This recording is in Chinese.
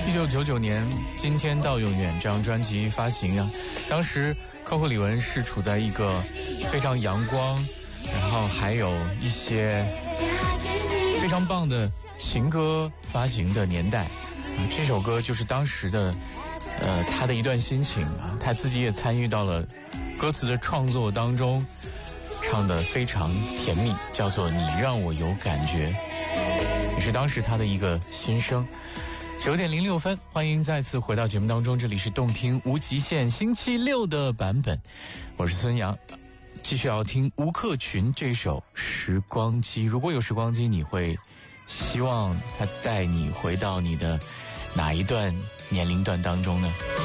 1999年今天到永远这张专辑发行啊，当时寇克李玟是处在一个非常阳光，然后还有一些非常棒的情歌发行的年代啊。这首歌就是当时的他的一段心情啊，他自己也参与到了歌词的创作当中，唱得非常甜蜜，叫做你让我有感觉，也是当时他的一个心声。9点06分，欢迎再次回到节目当中，这里是动听无极限星期六的版本，我是孙杨，继续要听吴克群这首时光机。如果有时光机，你会希望它带你回到你的哪一段年龄段当中呢？